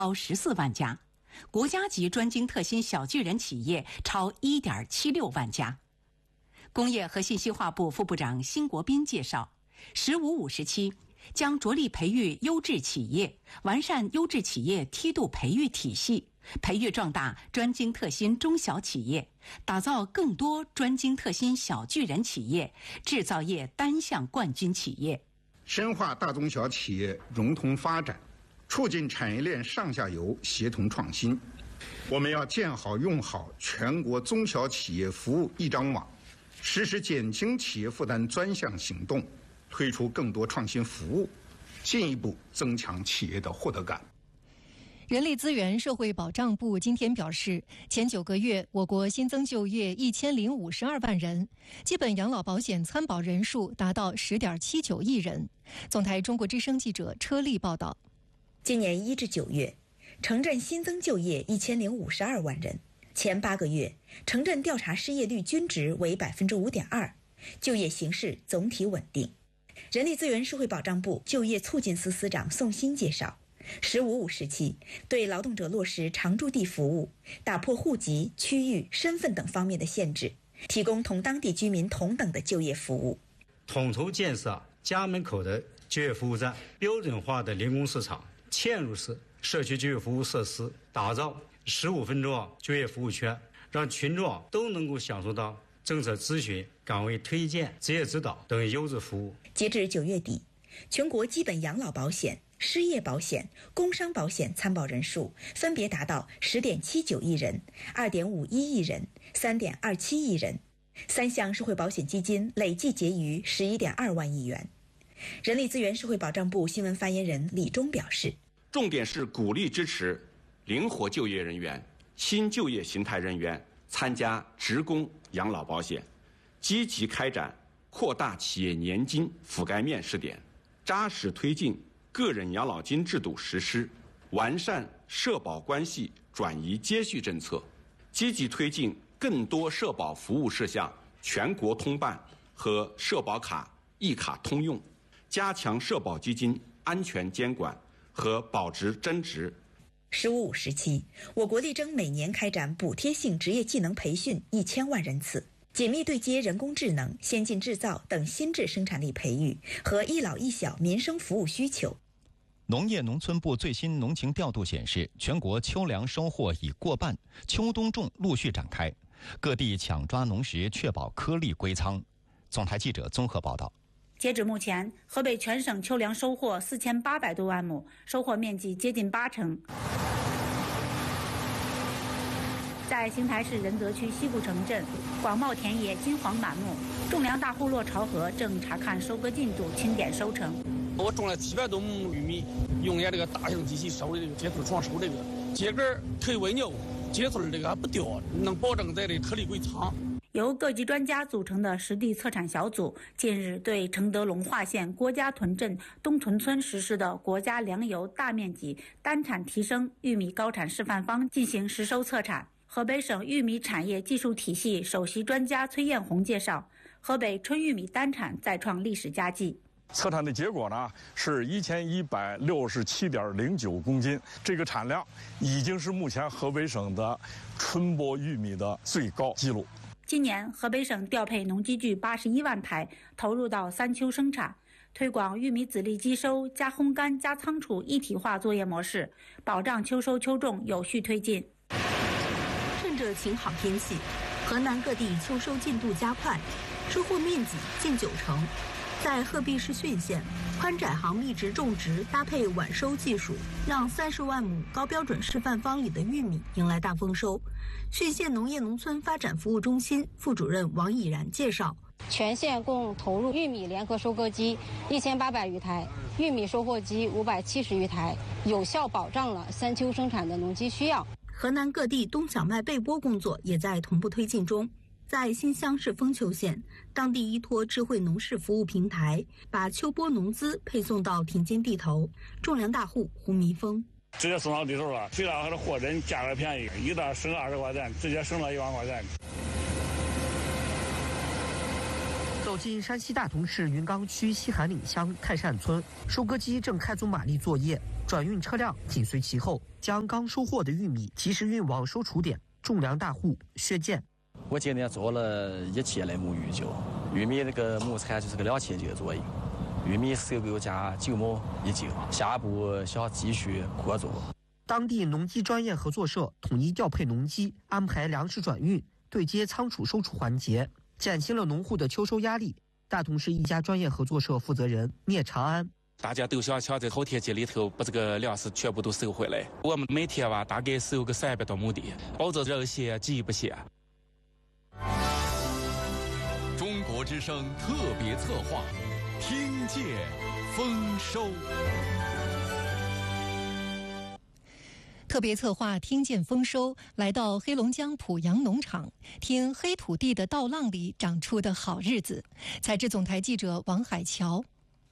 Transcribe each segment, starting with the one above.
14万家，国家级专精特新小巨人企业超1.76万家。工业和信息化部副部长辛国斌介绍，“15-5”时期将着力培育优质企业，完善优质企业梯度培育体系，培育壮大专精特新中小企业，打造更多专精特新小巨人企业，制造业单项冠军企业。 深化大中小企业融通发展，促进产业链上下游协同创新。我们要建好用好全国中小企业服务一张网，实施减轻企业负担专项行动，推出更多创新服务，进一步增强企业的获得感。 人力资源社会保障部今天表示，前9个月我国新增就业1052万人，基本养老保险参保人数达到10.79亿人。总台中国之声记者车丽报道。 今年1至9月，城镇新增就业1052万人，前8个月城镇调查失业率均值为5.2%，就业形势总体稳定。人力资源社会保障部就业促进司司长宋鑫介绍，“15-5”时期对劳动者落实常住地服务，打破户籍、区域、身份等方面的限制，提供同当地居民同等的就业服务。 统筹建设家门口的就业服务站、标准化的零工市场、嵌入式社区就业服务设施，打造15分钟就业服务圈，让群众都能够享受到政策咨询、岗位推荐、职业指导等优质服务。 截至9月底，全国基本养老保险、失业保险、工伤保险参保人数分别达到10.79亿人、2.51亿人、3.27亿人，3项社会保险基金累计结余11.2万亿元。人力资源社会保障部新闻发言人李忠表示， 重点是鼓励支持灵活就业人员、新就业形态人员参加职工养老保险，积极开展扩大企业年金覆盖面试点，扎实推进个人养老金制度实施，完善社保关系转移接续政策，积极推进更多社保服务事项全国通办和社保卡一卡通用，加强社保基金安全监管和保值增值。 “15-5”时期，我国力争每年开展补贴性职业技能培训1000万人次，紧密对接人工智能、先进制造等新质生产力培育和一老一小民生服务需求。 农业农村部最新农情调度显示，全国秋粮收获已过半，秋冬种陆续展开，各地抢抓农时，确保颗粒归仓。总台记者综合报道。 截止目前，河北全省秋粮收获4800多万亩，收获面积接近80%。在邢台市仁泽区西部城镇，广袤田野金黄满目，种粮大户骆朝河正查看收割进度，清点收成。 我种了700多亩玉米，用的这个大型机器收的这个秸秆床收这个秸秆可以喂牛，秸秆这个还不掉，能保证在这颗粒归仓。 由各级专家组成的实地测产小组近日对承德龙化县郭家屯镇东屯村实施的国家粮油大面积单产提升玉米高产示范方进行实收测产。河北省玉米产业技术体系首席专家崔艳红介绍，河北春玉米单产再创历史佳绩。 测产的结果呢是1167.09公斤，这个产量已经是目前河北省的春播玉米的最高纪录。 今年河北省调配农机具81万台，投入到3秋生产，推广玉米籽粒机收加烘干加仓储一体化作业模式，保障秋收秋种有序推进。 趁着晴好天气，河南各地秋收进度加快，收获面积近90%。在鹤壁市浚县，宽窄行密植种植搭配晚收技术，让30万亩高标准示范方里的玉米迎来大丰收。浚县农业农村发展服务中心副主任王以然介绍， 全县共投入玉米联合收割机1800余台，玉米收获机570余台，有效保障了3秋生产的农机需要。 河南各地冬小麦备播工作也在同步推进中。在新乡市丰丘县，当地依托智慧农事服务平台，把秋播农资配送到田间地头。种粮大户胡弥峰直接送到地头了，虽然还是货真价格便宜，一袋省20块钱，直接省了1万块钱。 走进山西大同市云冈区西韩岭乡泰善村，收割机正开足马力作业，转运车辆紧随其后，将刚收获的玉米及时运往收储点。种粮大户薛建， 我今年做了1千来亩玉酒，玉米那个亩产就是个2千斤左右，玉米收购价9亩1斤，下一步想继续扩做。 当地农机专业合作社统一调配农机，安排粮食转运，对接仓储收储环节，减轻了农户的秋收压力。大同市一家专业合作社负责人聂长安， 大家都想在好天气里头把这个粮食全部都收回来。我们每天大概收个300多亩地，保证人闲鸡不闲。 中国之声特别策划，听见丰收。 特别策划听见丰收，来到黑龙江濮阳农场，听黑土地的稻浪里长出的好日子。采制总台记者王海桥。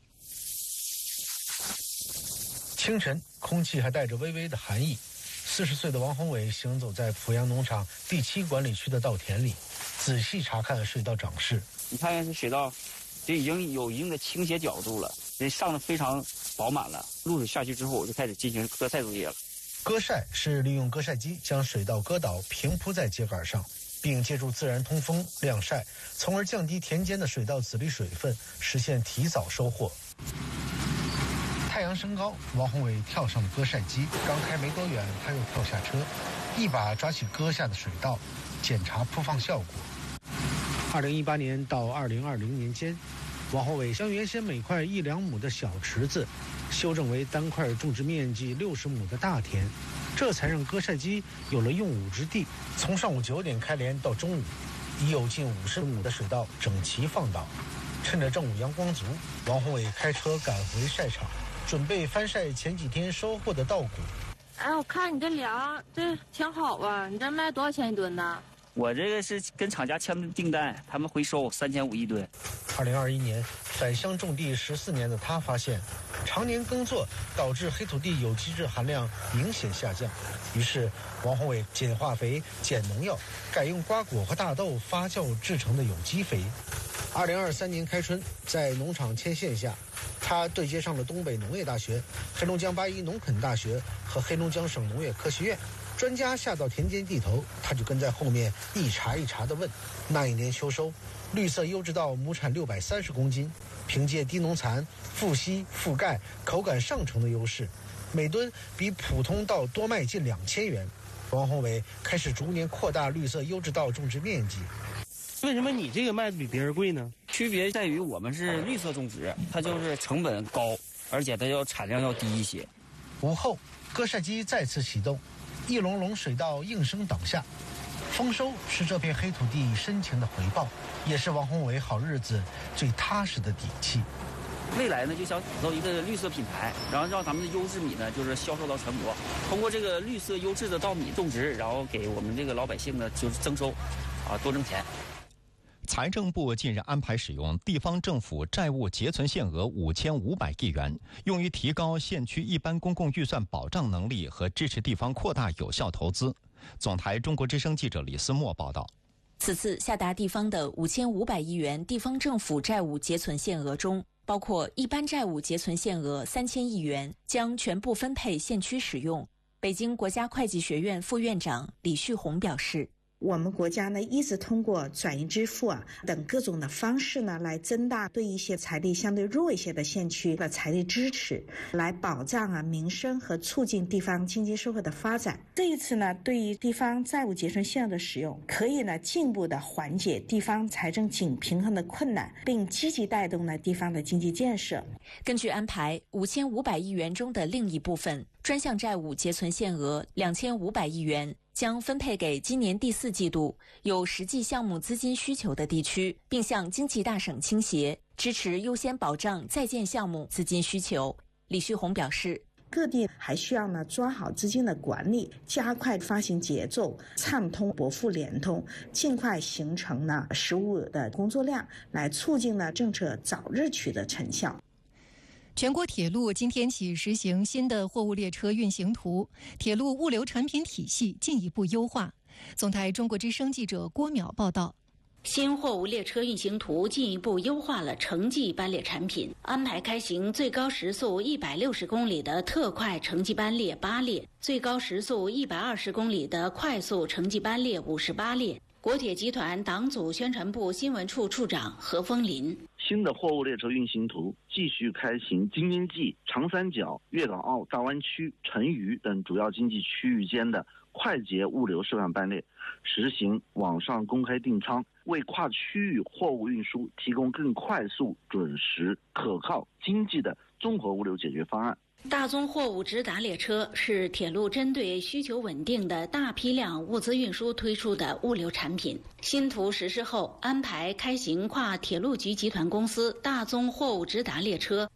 清晨，空气还带着微微的寒意。40岁的王宏伟行走在濮阳农场第7管理区的稻田里，仔细查看水稻长势。 你看这水稻，这已经有一定的倾斜角度了，这上的非常饱满了。露水下去之后，我就开始进行割晒作业了。 割晒是利用割晒机将水稻割倒，平铺在秸秆上，并借助自然通风晾晒，从而降低田间的水稻籽粒水分，实现提早收获。太阳升高，王宏伟跳上了割晒机，刚开没多远，他又跳下车，一把抓起割下的水稻，检查铺放效果。2018年到2020年间，王宏伟将原先每块1-2亩的小池子修正为单块种植面积60亩的大田，这才让割晒机有了用武之地。从上午9点开镰到中午，已有近50亩的水稻整齐放倒。趁着正午阳光足，王宏伟开车赶回晒场，准备翻晒前几天收获的稻谷。 哎，我看你这粮这挺好啊，你这卖多少钱一吨呢？ 我这个是跟厂家签的订单，他们回收3500一吨。 2021年返乡种地14年的他发现，常年耕作导致黑土地有机质含量明显下降，于是王宏伟减化肥、减农药，改用瓜果和大豆发酵制成的有机肥。2023年开春，在农场牵线下，他对接上了东北农业大学、黑龙江8一农垦大学和黑龙江省农业科学院。专家下到田间地头，他就跟在后面一茬一茬地问。那一年秋收，绿色优质稻亩产630公斤，凭借低农残、富硒、富钙、口感上乘的优势，每吨比普通稻多卖近2000元。王宏伟开始逐年扩大绿色优质稻种植面积。 为什么你这个卖的比别人贵呢？ 区别在于我们是绿色种植，它就是成本高，而且它产量要低一些。 午后，割晒机再次启动，一垄垄水稻应声倒下。丰收是这片黑土地深情的回报，也是王宏伟好日子最踏实的底气。 未来呢，就想打造一个绿色品牌，然后让咱们的优质米呢，就是销售到全国。通过这个绿色优质的稻米种植，然后给我们这个老百姓呢，就是增收，多挣钱。 财政部近日安排使用地方政府债务结存限额5500亿元，用于提高县区一般公共预算保障能力和支持地方扩大有效投资。总台中国之声记者李思墨报道。 此次下达地方的5500亿元地方政府债务结存限额中，包括一般债务结存限额3000亿元，将全部分配县区使用。北京国家会计学院副院长李旭红表示， 我们国家呢一直通过转移支付等各种的方式呢，来增大对一些财力相对弱一些的县区的财力支持，来保障民生和促进地方经济社会的发展。这一次呢，对于地方债务结存限额的使用，可以呢进一步的缓解地方财政紧平衡的困难，并积极带动呢地方的经济建设。 根据安排，5500亿元中的另一部分专项债务结存限额2500亿元。将分配给今年第4季度有实际项目资金需求的地区，并向经济大省倾斜，支持优先保障在建项目资金需求。李旭红表示， 各地还需要呢抓好资金的管理，加快发行节奏，畅通拨付联通，尽快形成呢实务的工作量，来促进呢政策早日取得成效。 全国铁路今天起实行新的货物列车运行图，铁路物流产品体系进一步优化。总台中国之声记者郭淼报道。 新货物列车运行图进一步优化了城际班列产品，安排开行最高时速160公里的特快城际班列8列，最高时速120公里的快速城际班列58列。国铁集团党组宣传部新闻处处长何风林： 新的货物列车运行图继续开行京津冀、长三角、粤港澳大湾区、成渝等主要经济区域间的快捷物流示范班列，实行网上公开订舱，为跨区域货物运输提供更快速、准时、可靠、经济的综合物流解决方案。 大宗货物直达列车是铁路针对需求稳定的大批量物资运输推出的物流产品。新图实施后，安排开行跨铁路局集团公司大宗货物直达列车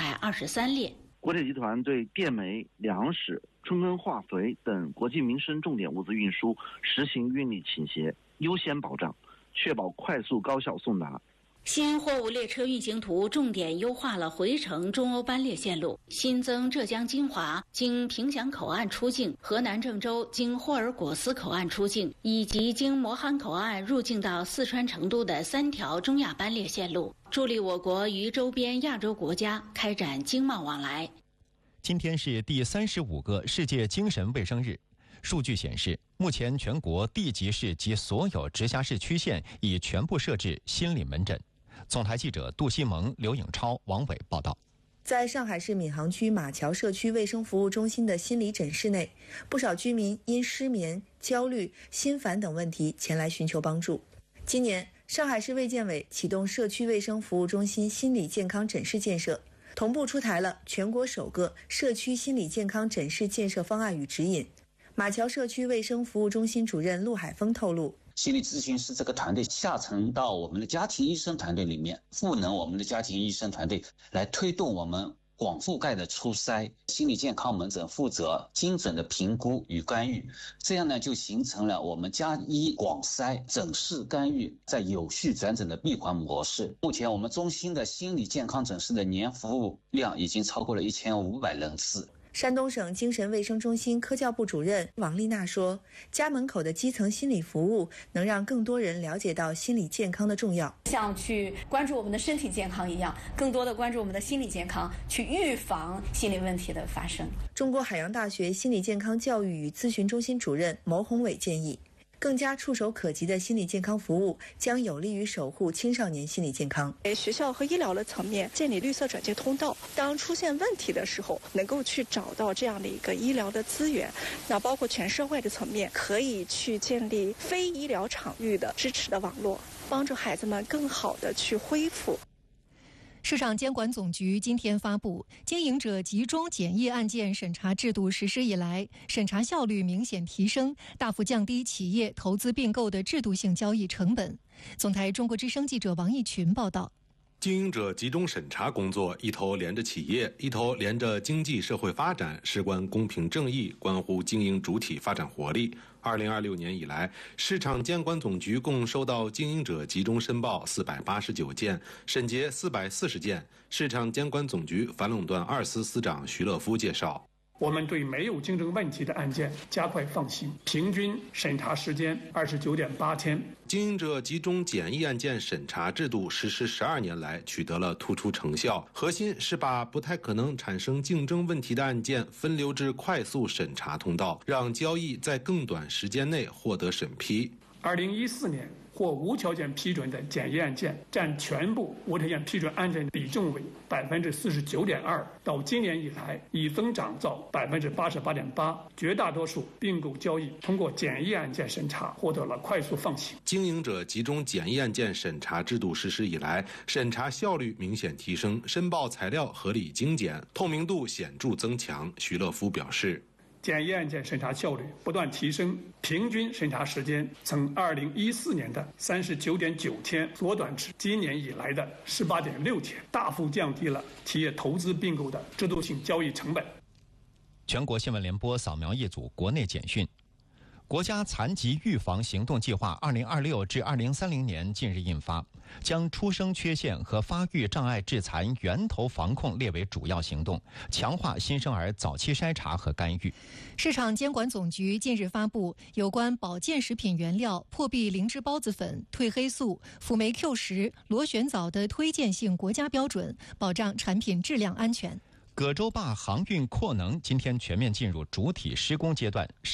423列。 国铁集团对电煤、粮食、春耕化肥等国计民生重点物资运输实行运力倾斜优先保障，确保快速高效送达。 新货物列车运行图重点优化了回程中欧班列线路，新增浙江金华经凭祥口岸出境、河南郑州经霍尔果斯口岸出境，以及经磨憨口岸入境到四川成都的3条中亚班列线路，助力我国与周边亚洲国家开展经贸往来。 今天是第35个世界精神卫生日。数据显示，目前全国地级市及所有直辖市区县已全部设置心理门诊。总台记者杜西蒙、刘颖超、王伟报道。 在上海市闵行区马桥社区卫生服务中心的心理诊室内，不少居民因失眠、焦虑、心烦等问题前来寻求帮助。今年，上海市卫健委启动社区卫生服务中心心理健康诊室建设，同步出台了全国首个社区心理健康诊室建设方案与指引。马桥社区卫生服务中心主任陆海峰透露， 心理咨询师这个团队下沉到我们的家庭医生团队里面，赋能我们的家庭医生团队来推动我们广覆盖的初筛。心理健康门诊负责精准的评估与干预，这样呢就形成了我们家医广筛、诊室干预在有序转诊的闭环模式。目前我们中心的心理健康诊室的年服务量已经超过了1500人次。 山东省精神卫生中心科教部主任王丽娜说，家门口的基层心理服务能让更多人了解到心理健康的重要， 像去关注我们的身体健康一样，更多的关注我们的心理健康，去预防心理问题的发生。 中国海洋大学心理健康教育与咨询中心主任牟宏伟建议，更加触手可及的心理健康服务将有利于守护青少年心理健康。 学校和医疗的层面建立绿色转介通道，当出现问题的时候，能够去找到这样的一个医疗的资源。那包括全社会的层面，可以去建立非医疗场域的支持的网络，帮助孩子们更好的去恢复。 市场监管总局今天发布，经营者集中检疫案件审查制度实施以来，审查效率明显提升，大幅降低企业投资并购的制度性交易成本。总台中国之声记者王义群报道。 经营者集中审查工作一头连着企业，一头连着经济社会发展，事关公平正义，关乎经营主体发展活力。2026年以来，市场监管总局共收到经营者集中申报489件，审结440件。市场监管总局反垄断2司司长徐乐夫介绍， 我们对没有竞争问题的案件加快放行，平均审查时间29.8天。 经营者集中检疫案件审查制度实施12年来，取得了突出成效。核心是把不太可能产生竞争问题的案件分流至快速审查通道，让交易在更短时间内获得审批。 2014年或无条件批准的检疫案件占全部无条件批准案件比重为49.2%，到今年以来已增长到88.8%，绝大多数并购交易通过检疫案件审查获得了快速放行。 经营者集中检疫案件审查制度实施以来，审查效率明显提升，申报材料合理精简，透明度显著增强。徐乐夫表示， 检疫案件审查效率不断提升，平均审查时间从2014年的39.9天缩短至今年以来的18.6天，大幅降低了企业投资并购的制度性交易成本。 全国新闻联播扫描一组国内简讯。 国家残疾预防行动计划2026至2030年近日印发，将出生缺陷和发育障碍致残源头防控列为主要行动，强化新生儿早期筛查和干预。 市场监管总局近日发布有关保健食品原料破壁灵芝孢子粉、褪黑素、辅酶 Q10、螺旋藻的推荐性国家标准，保障产品质量安全。 葛洲坝航运扩能今天全面进入主体施工阶段。